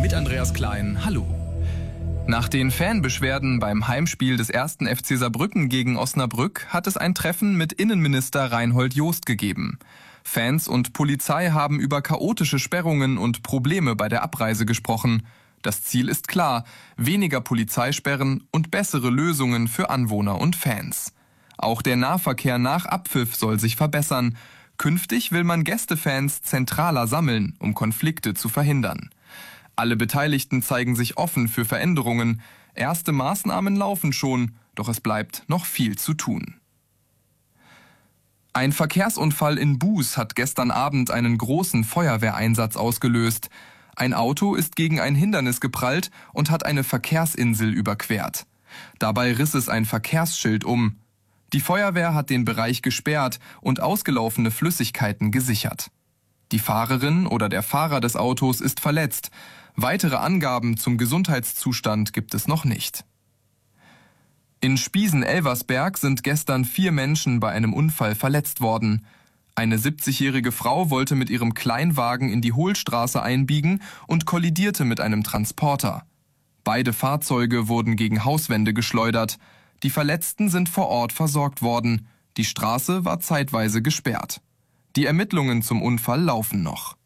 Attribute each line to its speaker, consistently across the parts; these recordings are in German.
Speaker 1: mit Andreas Klein. Hallo. Nach den Fanbeschwerden beim Heimspiel des 1. FC Saarbrücken gegen Osnabrück hat es ein Treffen mit Innenminister Reinhold Jost gegeben. Fans und Polizei haben über chaotische Sperrungen und Probleme bei der Abreise gesprochen. Das Ziel ist klar: weniger Polizeisperren und bessere Lösungen für Anwohner und Fans. Auch der Nahverkehr nach Abpfiff soll sich verbessern. Künftig will man Gästefans zentraler sammeln, um Konflikte zu verhindern. Alle Beteiligten zeigen sich offen für Veränderungen. Erste Maßnahmen laufen schon, doch es bleibt noch viel zu tun. Ein Verkehrsunfall in Buß hat gestern Abend einen großen Feuerwehreinsatz ausgelöst. Ein Auto ist gegen ein Hindernis geprallt und hat eine Verkehrsinsel überquert. Dabei riss es ein Verkehrsschild um. Die Feuerwehr hat den Bereich gesperrt und ausgelaufene Flüssigkeiten gesichert. Die Fahrerin oder der Fahrer des Autos ist verletzt. Weitere Angaben zum Gesundheitszustand gibt es noch nicht. In Spiesen-Elversberg sind gestern 4 Menschen bei einem Unfall verletzt worden. Eine 70-jährige Frau wollte mit ihrem Kleinwagen in die Hohlstraße einbiegen und kollidierte mit einem Transporter. Beide Fahrzeuge wurden gegen Hauswände geschleudert. Die Verletzten sind vor Ort versorgt worden. Die Straße war zeitweise gesperrt. Die Ermittlungen zum Unfall laufen noch.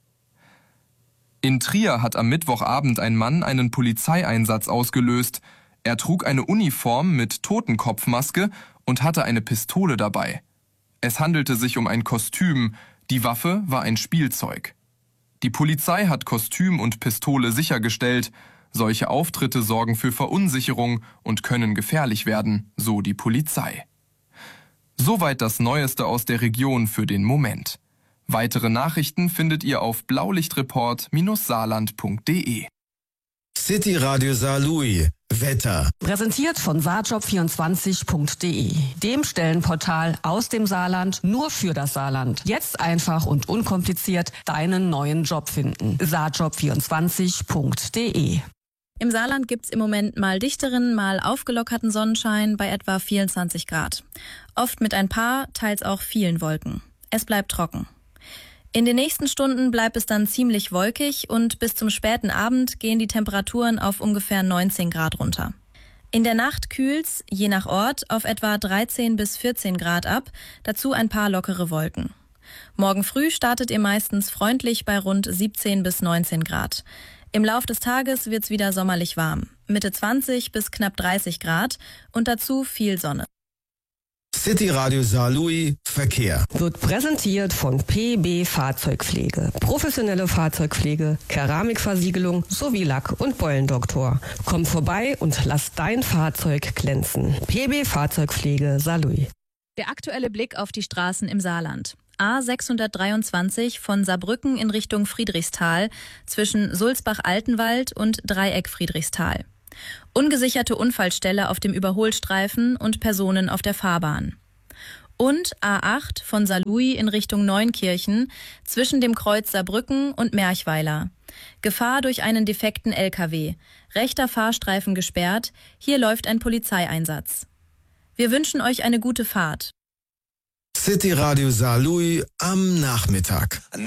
Speaker 1: In Trier hat am Mittwochabend ein Mann einen Polizeieinsatz ausgelöst. Er trug eine Uniform mit Totenkopfmaske und hatte eine Pistole dabei. Es handelte sich um ein Kostüm. Die Waffe war ein Spielzeug. Die Polizei hat Kostüm und Pistole sichergestellt. Solche Auftritte sorgen für Verunsicherung und können gefährlich werden, so die Polizei. Soweit das Neueste aus der Region für den Moment. Weitere Nachrichten findet ihr auf blaulichtreport-saarland.de.
Speaker 2: City Radio Saarlouis. Wetter.
Speaker 3: Präsentiert von saarjob24.de, dem Stellenportal aus dem Saarland nur für das Saarland. Jetzt einfach und unkompliziert deinen neuen Job finden. saarjob24.de.
Speaker 4: Im Saarland gibt's im Moment mal dichteren, mal aufgelockerten Sonnenschein bei etwa 24 Grad. Oft mit ein paar, teils auch vielen Wolken. Es bleibt trocken. In den nächsten Stunden bleibt es dann ziemlich wolkig und bis zum späten Abend gehen die Temperaturen auf ungefähr 19 Grad runter. In der Nacht kühlt's, je nach Ort, auf etwa 13 bis 14 Grad ab, dazu ein paar lockere Wolken. Morgen früh startet ihr meistens freundlich bei rund 17 bis 19 Grad. Im Lauf des Tages wird's wieder sommerlich warm, Mitte 20 bis knapp 30 Grad und dazu viel Sonne.
Speaker 2: City Radio Saarlouis Verkehr.
Speaker 3: Wird präsentiert von PB Fahrzeugpflege. Professionelle Fahrzeugpflege, Keramikversiegelung sowie Lack- und Beulendoktor. Komm vorbei und lass dein Fahrzeug glänzen. PB Fahrzeugpflege Saarlouis.
Speaker 4: Der aktuelle Blick auf die Straßen im Saarland. A623 von Saarbrücken in Richtung Friedrichsthal zwischen Sulzbach-Altenwald und Dreieck Friedrichsthal. Ungesicherte Unfallstelle auf dem Überholstreifen und Personen auf der Fahrbahn. Und A8 von Saarlouis in Richtung Neunkirchen zwischen dem Kreuz Saarbrücken und Merchweiler. Gefahr durch einen defekten LKW. Rechter Fahrstreifen gesperrt. Hier läuft ein Polizeieinsatz. Wir wünschen euch eine gute Fahrt.
Speaker 2: City Radio Saarlouis am Nachmittag.